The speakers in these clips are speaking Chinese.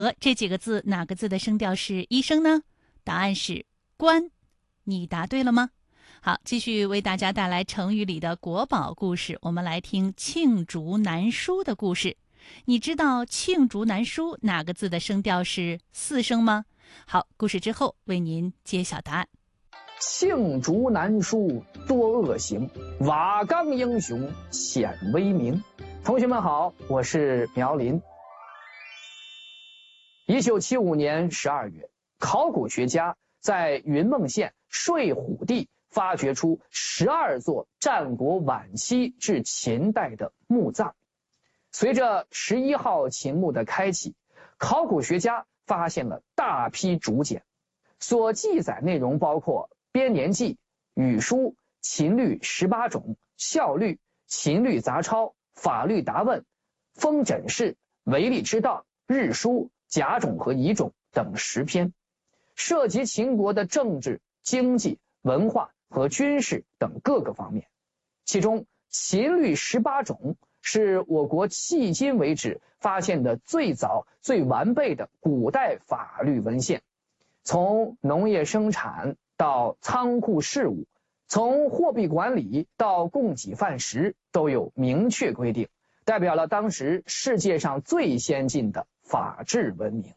这几个字哪个字的声调是一声呢？答案是关。你答对了吗？好，继续为大家带来成语里的国宝故事，我们来听罄竹难书的故事。你知道罄竹难书哪个字的声调是四声吗？好，故事之后为您揭晓答案。 罄竹难书多恶行，瓦岗英雄显威名。同学们好，我是苗林。1975年12月，考古学家在云梦县睡虎地发掘出12座战国晚期至秦代的墓葬。随着11号秦墓的开启，考古学家发现了大批竹简，所记载内容包括编年记、语书、秦律18种、孝律、秦律杂抄、法律答问、封诊式、为吏之道、日书、甲种和乙种等10篇，涉及秦国的政治、经济、文化和军事等各个方面。其中秦律18种是我国迄今为止发现的最早最完备的古代法律文献，从农业生产到仓库事务，从货币管理到供给饭食都有明确规定，代表了当时世界上最先进的法治文明。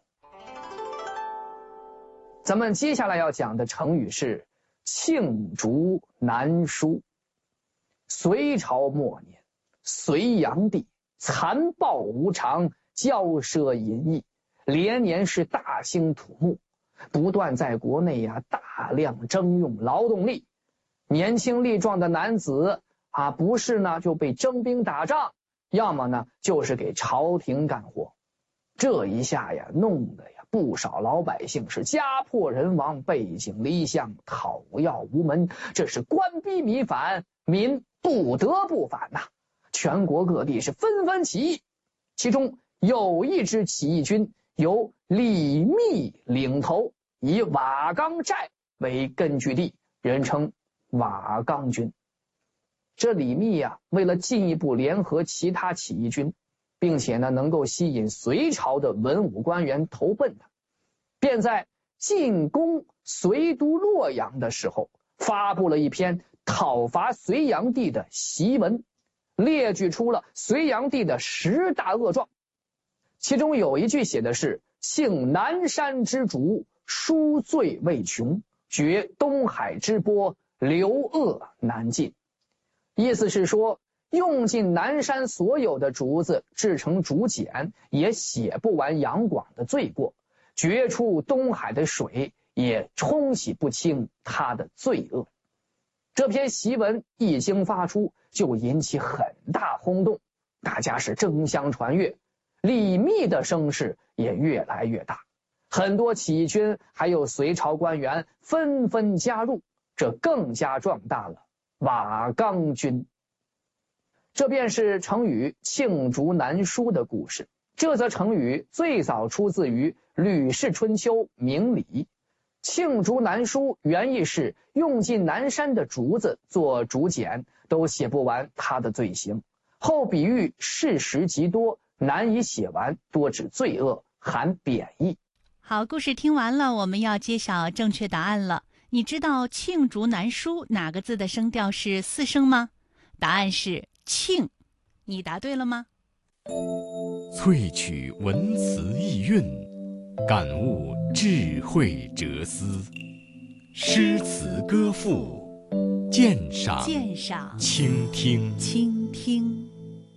咱们接下来要讲的成语是罄竹难书。隋朝末年，隋炀帝残暴无常，骄奢淫逸，连年是大兴土木，不断在国内大量征用劳动力。年轻力壮的男子不是呢就被征兵打仗，要么呢就是给朝廷干活。这一下弄得不少老百姓是家破人亡，背井离乡，讨要无门。这是官逼民反，民不得不反呐。全国各地是纷纷起义，其中有一支起义军由李密领头，以瓦岗寨为根据地，人称瓦岗军。这李密为了进一步联合其他起义军，并且呢能够吸引隋朝的文武官员投奔他，便在进攻隋都洛阳的时候发布了一篇讨伐隋炀帝的檄文，列举出了隋炀帝的10大恶状。其中有一句写的是庆南山之竹，书罪未穷，绝东海之波，流恶难尽。意思是说，用尽南山所有的竹子制成竹简，也写不完杨广的罪过，绝出东海的水，也冲洗不清他的罪恶。这篇檄文一经发出，就引起很大轰动，大家是争相传阅，李密的声势也越来越大，很多起义军还有隋朝官员纷纷加入，这更加壮大了瓦岗军。这便是成语罄竹难书的故事。这则成语最早出自于《吕氏春秋·明礼》。罄竹难书原意是用尽南山的竹子做竹简，都写不完他的罪行。后比喻事实极多，难以写完，多指罪恶，含贬义。 好，故事听完了，我们要揭晓正确答案了。你知道罄竹难书哪个字的声调是4声吗？答案是罄。你答对了吗？ 萃取文辞意蕴，感悟智慧哲思，诗词歌赋，鉴赏倾听。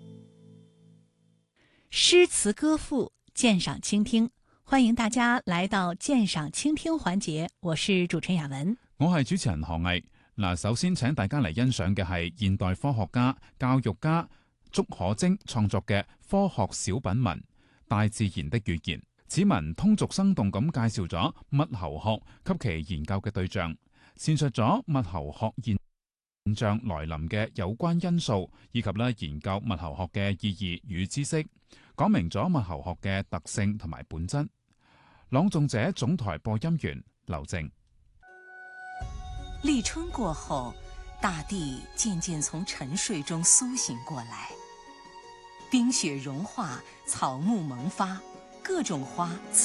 诗词歌赋，鉴赏倾听。欢迎大家来到鉴赏倾聽環節，我是主持人雅文， 我係主持人何毅。首先請大家嚟欣賞嘅係現代科學家、教育家竺可楨創作嘅科學小品文《大自然的語言》。此文通俗生動咁介紹咗物候學及其研究嘅對象，闡述咗物候學現象來臨嘅有關因素，以及研究物候學嘅意義與知識，講明咗物候學嘅特性同埋本質。朗誦者總台播音員劉靜。 立春過後，大地漸漸從沉睡中甦醒過來，冰雪融化，草木萌發， 各种花